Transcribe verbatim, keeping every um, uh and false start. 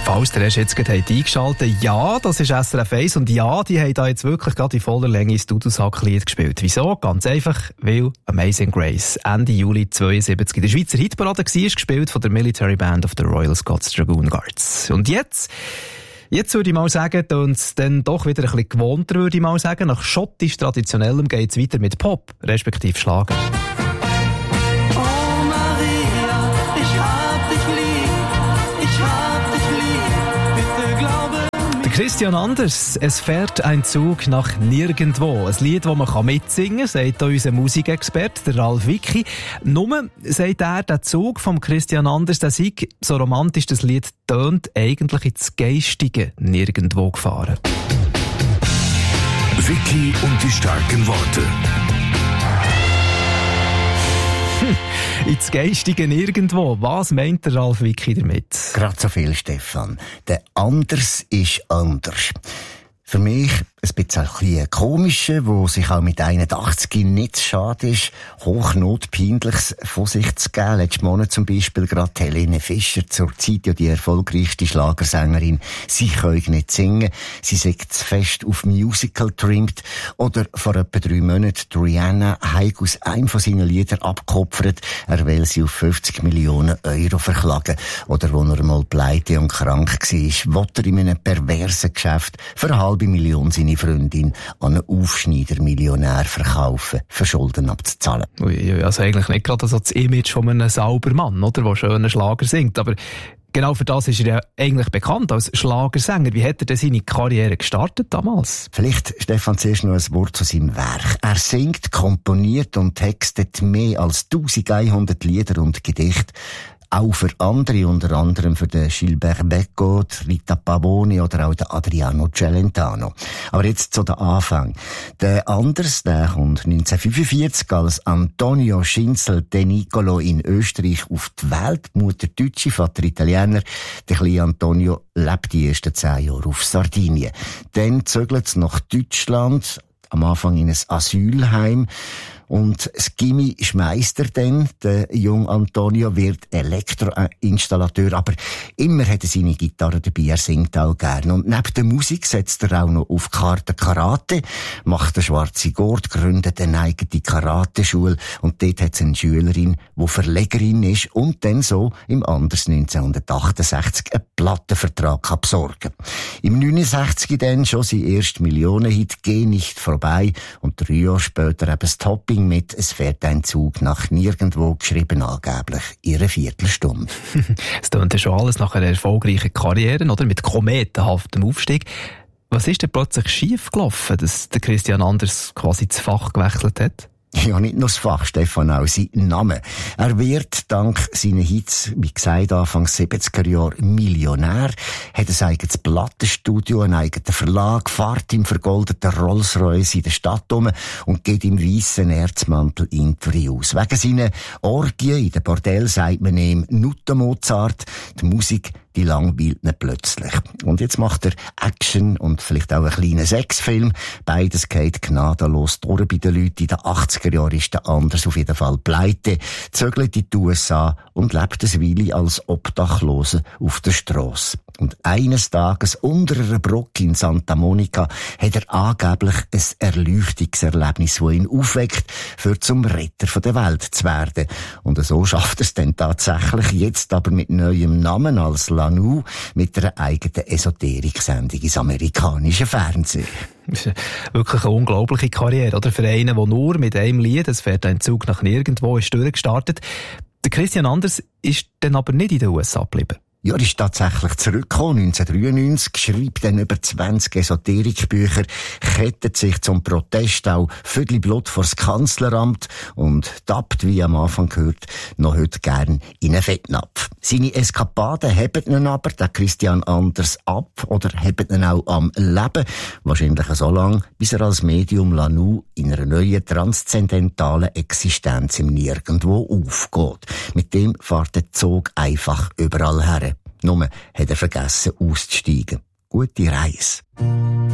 Falls der erst jetzt gerade eingeschaltet habt, ja, das ist S R F eins und ja, die haben da jetzt wirklich gerade in voller Länge ins Dudelsack-Lied gespielt. Wieso? Ganz einfach, weil Amazing Grace Ende Juli zweiundsiebzig in der Schweizer Hitparade war, gespielt von der Military Band of the Royal Scots Dragoon Guards. Und jetzt... Jetzt würde ich mal sagen, und es dann doch wieder ein bisschen gewohnter, würde ich mal sagen. Nach schottisch Traditionellem geht es weiter mit Pop, respektive Schlager. Oh Maria, ich hab dich lieb, ich hab dich lieb, bitte glaube mir. Der Christian Anders, es fährt ein Zug nach Nirgendwo. Ein Lied, das man mitsingen kann, sagt unser Musikexperte, der Ralf Wicki. Nur, sagt er, der Zug vom Christian Anders, der sei, so romantisch das Lied tönt, eigentlich ins geistige Nirgendwo gefahren. Wicki und die starken Worte. Hm, ins geistige Nirgendwo. Was meint der Ralf Wicki damit? Gerade so viel, Stefan. Der Anders ist anders. Für mich ein bisschen ein komischer, wo sich auch mit einundachtzig nicht zu schade ist, hochnotpeinliches von sich zu geben. Letzten Monat zum Beispiel gerade Helene Fischer, zur Zeit ja die erfolgreichste Schlagersängerin. Sie kann nicht singen, sie singt zu fest auf Musical trimmt. Oder vor etwa drei Monaten Rihanna hat aus einem von seinen Liedern abgekopfert, er will sie auf fünfzig Millionen Euro verklagen. Oder wo er mal pleite und krank war, will er in einem perversen Geschäft für eine halbe Million seine Freundin an einen Aufschneider-Millionär verkaufen, für Schulden abzuzahlen. Ui, also eigentlich nicht gerade so das Image von einem Saubermann, oder, der schönen Schlager singt, aber genau für das ist er ja eigentlich bekannt als Schlagersänger. Wie hat er denn seine Karriere gestartet damals? Vielleicht, Stefan, zuerst noch ein Wort zu seinem Werk. Er singt, komponiert und textet mehr als elfhundert Lieder und Gedichte. Auch für andere, unter anderem für den Gilbert Becco, Rita Pavone oder auch den Adriano Celentano. Aber jetzt zu den Anfang. Der Anders, der kommt neunzehnhundertfünfundvierzig als Antonio Schinzel de Nicolo in Österreich auf die Welt. Mutter Deutsche, Vater Italiener. Der kleine Antonio lebt die ersten zehn Jahre auf Sardinien. Dann zögert es nach Deutschland, am Anfang in ein Asylheim. Und das Gimmi schmeisst er dann, der junge Antonio wird Elektroinstallateur, aber immer hat er seine Gitarre dabei, er singt auch gerne. Und neben der Musik setzt er auch noch auf Karte Karate, macht eine schwarze Gurt, gründet eine eigene Karateschule und dort hat es eine Schülerin, die Verlegerin ist und dann so im Anders neunzehnhundertachtundsechzig einen Plattenvertrag besorgen. Im neunundsechzig dann schon sein erster Millionenhit «Geh nicht vorbei» und drei Jahre später eben das Topping mit «Es fährt ein Zug nach Nirgendwo», geschrieben angeblich in einer Viertelstunde. Es tönt ja schon alles nach einer erfolgreichen Karriere, oder? Mit kometenhaftem Aufstieg. Was ist denn plötzlich schief gelaufen, dass der Christian Anders quasi das Fach gewechselt hat? Ja, nicht nur das Fach, Stefan, auch sein Name. Er wird dank seinen Hits, wie gesagt, Anfang siebziger Jahre Millionär, hat ein eigenes Plattenstudio, einen eigenen Verlag, fährt im vergoldeten Rolls-Royce in der Stadt um und geht im weissen Erzmantel Interviews. Wegen seiner Orgien in den Bordell sagt man ihm Nutte Mozart, die Musik, die langweilt ihn plötzlich. Und jetzt macht er Action und vielleicht auch einen kleinen Sexfilm. Beides geht gnadenlos durch bei den Leuten. In den achtziger Jahren ist der Anders auf jeden Fall pleite, zögert in die U S A und lebt eine Weile als Obdachloser auf der Strasse. Und eines Tages unter einer Brücke in Santa Monica hat er angeblich ein Erleuchtungserlebnis, das ihn aufweckt, für zum Retter der Welt zu werden. Und so schafft er es dann tatsächlich, jetzt aber mit neuem Namen als Lanu, mit einer eigenen Esoterik-Sendung ins amerikanische Fernsehen. Wirklich eine unglaubliche Karriere, oder? Für einen, der nur mit einem Lied, «Es fährt ein Zug nach Nirgendwo», ist durchgestartet. Der Christian Anders ist dann aber nicht in den U S A geblieben. Ja, er ist tatsächlich zurückgekommen, neunzehnhundertdreiundneunzig, schreibt dann über zwanzig Esoterikbücher, kettet sich zum Protest auch Viertelblut vors Kanzleramt und tappt, wie am Anfang gehört, noch heute gern in einen Fettnapf. Seine Eskapaden heben ihn aber, der Christian Anders, ab oder heben ihn auch am Leben. Wahrscheinlich so lange, bis er als Medium Lanu in einer neuen transzendentalen Existenz im Nirgendwo aufgeht. Mit dem fährt der Zug einfach überall her. Nur hat er vergessen auszusteigen. Gute Reise.